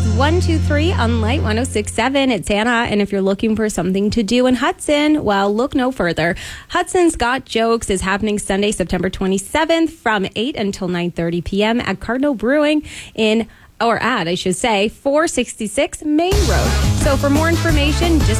123 on Light 106.7. It's Anna, and if you're looking for something to do in Hudson, well, look no further. Hudson's Got Jokes is happening Sunday, September 27th from 8 until 9:30 p.m. at Cardinal Brewing at 466 Main Road. So for more information, just